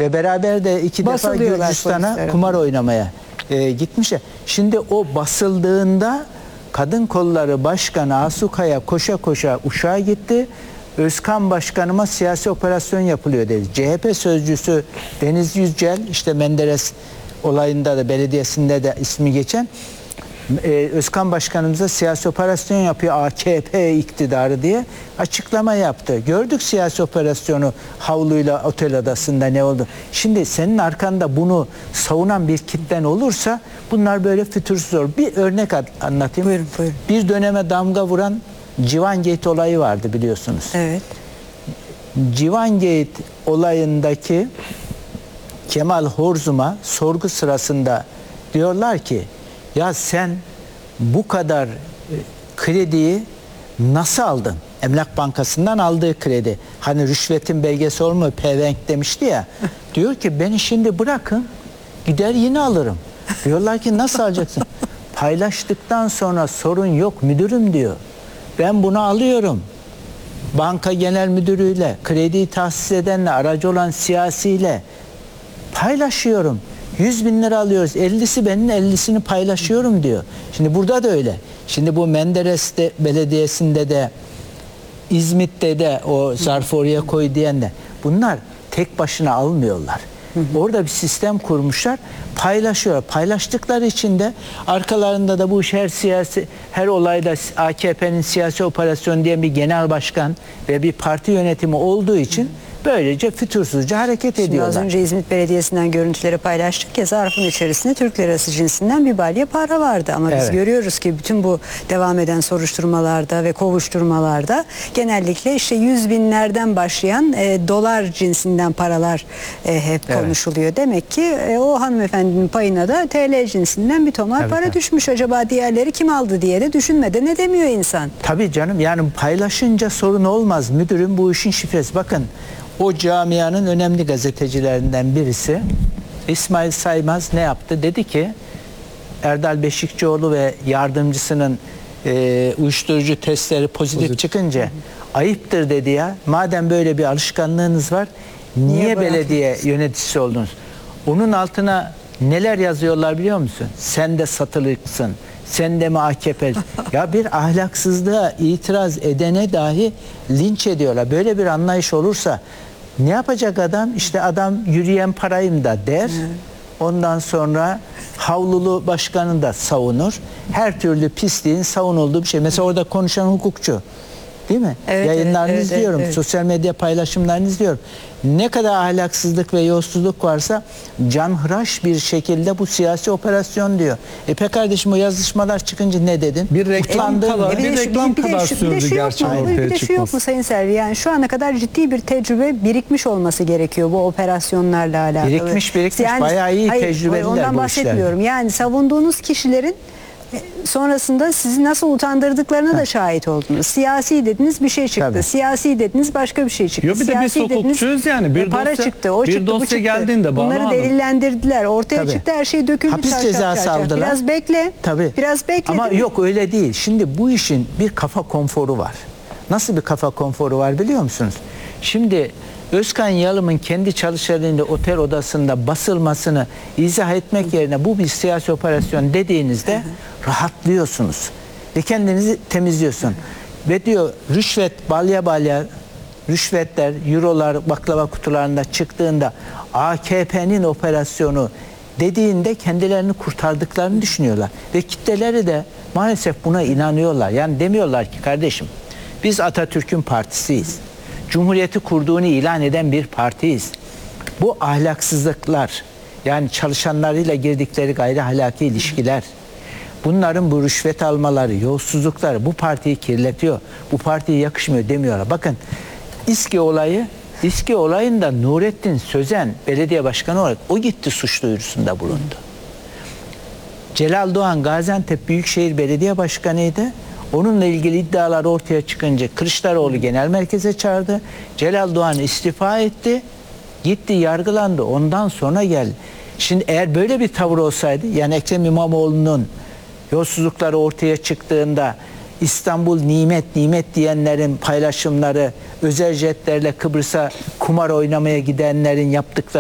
Ve beraber de 2 defa Gürcistan'a kumar oynamaya gitmişler. Şimdi o basıldığında Kadın Kolları Başkanı Asukaya koşa koşa Uşak'a gitti. Özkan Başkanıma siyasi operasyon yapılıyor dedi. CHP sözcüsü Deniz Yücel, işte Menderes olayında da belediyesinde de ismi geçen, Özkan Başkanımıza siyasi operasyon yapıyor AKP iktidarı diye açıklama yaptı. Gördük siyasi operasyonu havluyla otel odasında ne oldu. Şimdi senin arkanda bunu savunan bir kitlen olursa bunlar böyle fütursuz olur. Bir örnek anlatayım. Buyurun, buyurun. Bir döneme damga vuran Civangate olayı vardı biliyorsunuz. Evet. Civangate olayındaki Kemal Horzum'a sorgu sırasında diyorlar ki ya sen bu kadar krediyi nasıl aldın? Emlak Bankası'ndan aldığı kredi. Hani rüşvetin belgesi olmuyor, pevenk demişti ya. Diyor ki beni şimdi bırakın, gider yine alırım. Diyorlar ki nasıl alacaksın? Paylaştıktan sonra sorun yok müdürüm diyor. Ben bunu alıyorum. Banka genel müdürüyle, krediyi tahsis edenle, aracı olan siyasiyle paylaşıyorum. 100.000 lira alıyoruz. 50'si benim, 50'sini paylaşıyorum diyor. Şimdi burada da öyle. Şimdi bu Menderes Belediyesi'nde de İzmit'te de o zarfı oraya koy diyen de bunlar tek başına almıyorlar. Orada bir sistem kurmuşlar. Paylaşıyorlar. Paylaştıkları için de arkalarında da bu her olayda AKP'nin siyasi operasyon diye bir genel başkan ve bir parti yönetimi olduğu için böylece fütursuzca hareket ediyorlar. Az önce İzmit Belediyesi'nden görüntüleri paylaştık ya, zarfın içerisinde Türk lirası cinsinden bir balya para vardı. Ama biz görüyoruz ki bütün bu devam eden soruşturmalarda ve kovuşturmalarda genellikle işte 100.000'lerden başlayan dolar cinsinden paralar hep konuşuluyor. Demek ki o hanımefendinin payına da TL cinsinden bir tomar para düşmüş. Acaba diğerleri kim aldı diye de düşünmeden edemiyor insan. Tabii canım, yani paylaşınca sorun olmaz. Müdürüm bu işin şifresi. Bakın, o camianın önemli gazetecilerinden birisi İsmail Saymaz ne yaptı? Dedi ki Erdal Beşikçioğlu ve yardımcısının uyuşturucu testleri pozitif çıkınca ayıptır dedi ya. Madem böyle bir alışkanlığınız var, niye belediye yöneticisi oldunuz? Onun altına neler yazıyorlar biliyor musun? Sen de satılıksın. Sen de mi AKP? Ya bir ahlaksızlığa itiraz edene dahi linç ediyorlar. Böyle bir anlayış olursa ne yapacak adam? İşte adam yürüyen parayım da der. Ondan sonra havlulu başkanı da savunur. Her türlü pisliğin savunulduğu bir şey. Mesela orada konuşan hukukçu. Değil mi? Yayınlarını izliyorum. Sosyal medya paylaşımlarını izliyorum. Ne kadar ahlaksızlık ve yolsuzluk varsa canhıraş bir şekilde bu siyasi operasyon diyor. Pe kardeşim, o yazışmalar çıkınca ne dedin? Bir reklam kadar sürdü gerçekten ortaya çıkması. Bir de şu yok mu Sayın Selvi? Yani şu ana kadar ciddi bir tecrübe birikmiş olması gerekiyor bu operasyonlarla alakalı. Birikmiş. Yani, bayağı iyi tecrübeliler ondan bahsetmiyorum. işler. Yani savunduğunuz kişilerin sonrasında sizi nasıl utandırdıklarına da şahit oldunuz. Siyasi dediniz, bir şey çıktı. Tabii. Siyasi dediniz, başka bir şey çıktı. Yok, bir de biz hukukçuyuz yani. Bir para dosya, çıktı, o bir çıktı, bu dosya çıktı. geldiğinde bunları delillendirdiler. Ortaya çıktı, her şey döküldü. Hapis cezası aldılar. Biraz bekle. Tabii. Biraz bekle. Ama yok, öyle değil. Şimdi bu işin bir kafa konforu var. Nasıl bir kafa konforu var biliyor musunuz? Şimdi Özkan Yalım'ın kendi çalışanlarıyla otel odasında basılmasını izah etmek yerine bu bir siyasi operasyon dediğinizde rahatlıyorsunuz. Ve kendinizi temizliyorsun. Ve diyor rüşvet, balya rüşvetler, eurolar baklava kutularında çıktığında AKP'nin operasyonu dediğinde kendilerini kurtardıklarını düşünüyorlar. Ve kitleleri de maalesef buna inanıyorlar. Yani demiyorlar ki kardeşim biz Atatürk'ün partisiyiz. Cumhuriyeti kurduğunu ilan eden bir partiyiz. Bu ahlaksızlıklar, yani çalışanlarıyla girdikleri gayri ahlaki ilişkiler, bunların bu rüşvet almaları, yolsuzlukları bu partiyi kirletiyor. Bu partiye yakışmıyor demiyorlar. Bakın İSKİ olayında Nurettin Sözen belediye başkanı olarak o gitti suç duyurusunda bulundu. Celal Doğan Gaziantep Büyükşehir Belediye Başkanı'ydı. Onunla ilgili iddialar ortaya çıkınca Kılıçdaroğlu genel merkeze çağırdı. Celal Doğan istifa etti. Gitti, yargılandı. Ondan sonra geldi. Şimdi eğer böyle bir tavır olsaydı, yani Ekrem İmamoğlu'nun yolsuzlukları ortaya çıktığında İstanbul nimet diyenlerin paylaşımları, özel jetlerle Kıbrıs'a kumar oynamaya gidenlerin yaptıkları